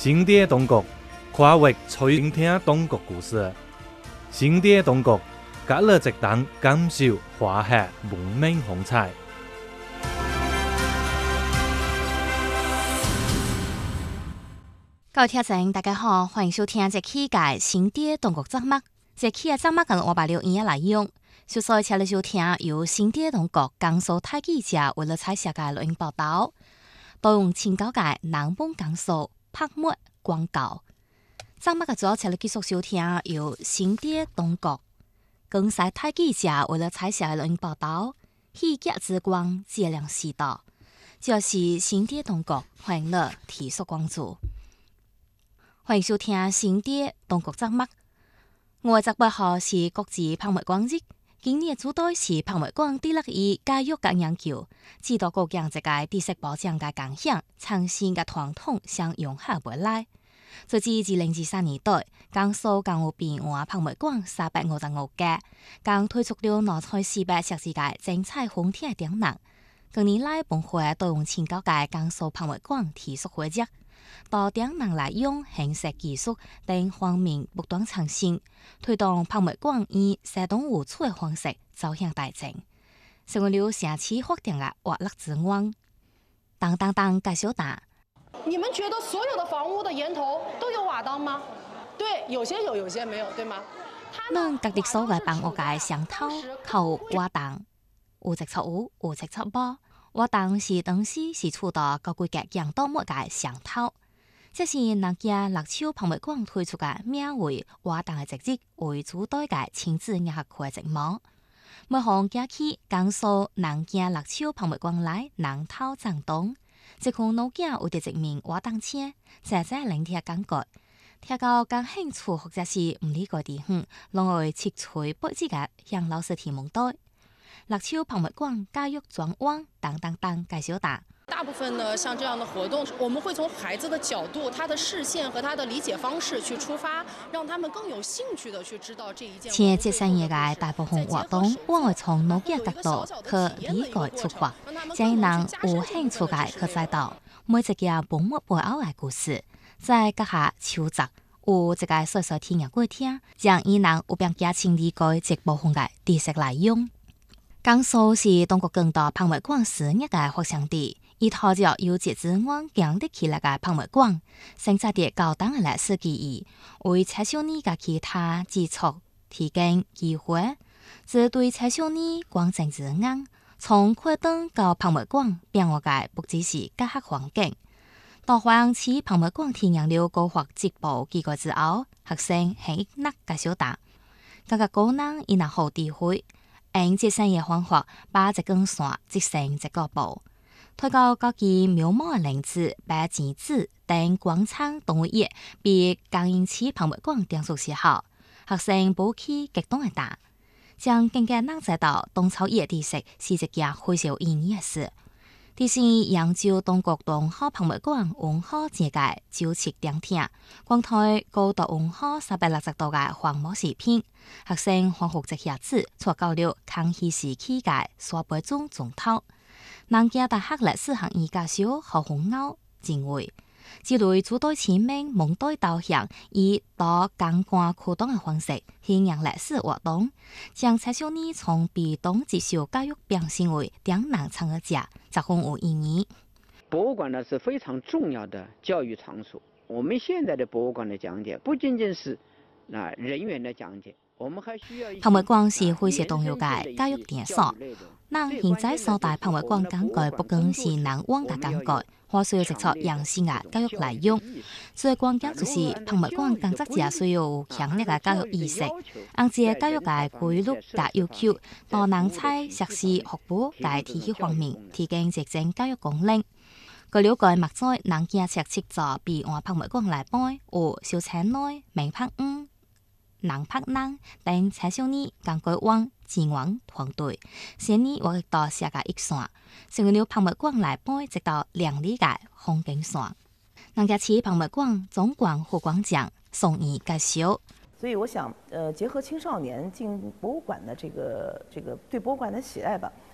新的中国，跨越聆听中国故事。新的中國，隔了一檔感受華夏文明風采。 各位聽眾，大家好，歡迎收聽這期嘅新的中國節目。這期嘅節目跟我把留言來用，首先請你收聽由新的中國江蘇台記者為了採寫嘅錄音報道，導用前九嘅南豐江蘇拍抹廣告。節目嘅最後請你繼續收聽由新的中國江西台記者為了採寫嘅錄音報道，世界之光照亮時代，就是新的中國，歡迎你提速關注。歡迎收聽新的中國節目。我嘅8號是國際拍抹廣日，今年主題是拍抹廣第6屆教育嘅研究，指導國家一個知識保障嘅貢獻，創新嘅傳統向融合未來。截至2023年代，江蘇港有變換拍抹廣355家，共推出了農菜400設置嘅精彩風鐵點能。近年來，本會都用前9屆江蘇拍抹廣提速會議。到點能來用形式技術等方面不斷創新，推動拍抹廣以社動互助的方式走向大眾，成為了城市發展的活力之源。當介紹答。 你們覺得所有的房屋的檐頭都有瓦當嗎？對，有些有，有些沒有，對嗎？ 咱各地所謂房屋嘅上頭靠瓦當，有直出有，有直出無。瓦當是當時是處到高規格洋刀木嘅上頭。這是那家樂手拍抹廣推出嘅名為瓦當嘅節日為主題嘅親子藝術會節目。每項假期，江蘇南家樂手拍抹廣來南頭展東，這項老家有啲一名瓦當車，實在令聽感覺，聽到感興趣或者是唔理解地方，攏會切磋不知嘅向老師提問對。樂手拍抹廣教育專網等介紹答。 大部分呢，像這樣的活動，我們會從孩子的角度、他的視線和他的理解方式去出發，讓他們更有興趣的去知道這一件。 前節生業嘅大部分活動，我會從老嘅角度去理解出發，讓人有興趣嘅去知道每一個本末背後嘅故事，在閣下抽集有一個細細聽嘅過聽，讓人有變加深理解這部分嘅知識內容。江蘇是中國更大拍抹廣事業嘅發祥地。以套着有節之源建立起來嘅拍抹廣，生產啲高檔嘅歷史記憶，為青少年嘅其他基礎提供機會。這對青少年廣正之眼，從開燈到拍抹廣變化嘅不只是教學環境。當開始拍抹廣體驗了高學直播機構之後，學生係納介紹答，各個高能以納好機會，按節生嘅方法把這根線接成這個步。推高各級苗毛嘅靈子、白剪子等廣場動物業被感應器拍抹廣點數時候，學生補起激動嘅答，將更加能知道東草葉知識是一件非常有意義嘅事。第四，研究中國文化拍抹廣文化節嘅周期點聽，廣台高度文化360度嘅環模視頻，學生歡學這些子，錯交流康熙時期嘅沙貝中總套。南京大學歷史學院教授何鴻雁認為，這類主題前面蒙對導向，以多感官驅動嘅方式去讓歷史活動，將青少年從被動接受教育變成為點能參與者，這很有意義。 博物館呢是非常重要的教育場所。我們現在的博物館的講解，不僅僅是人員的講解，我們還需要拍抹廣是非常重要嘅教育點所。咱現在所帶拍抹廣講解不僅是難忘嘅講解，還需要直接養成嘅教育內容。最關鍵就是拍抹廣工作者需要有強烈嘅教育意識，按照教育嘅規律及要求，都能在碩士學部嘅體系方面提供直接教育功能。據了解，目前南京設置咗變換拍抹廣內班，有小青內、明拍五、南拍南等青少年講解網支援團隊，先年獲到下個一線，成為了拍抹廣內班直到2里嘅紅景線。南家市拍抹廣總館副館長宋怡介紹。 所以我想，結合青少年進博物館的這個對博物館的喜愛吧。